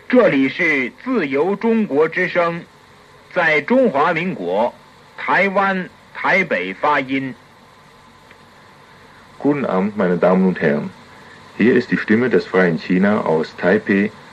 这里是自由中国之声，在中华民国台湾台北发音。 Guten Abend, meine Damen und Herren. Hier ist die Stimme des Freien China aus Taipei,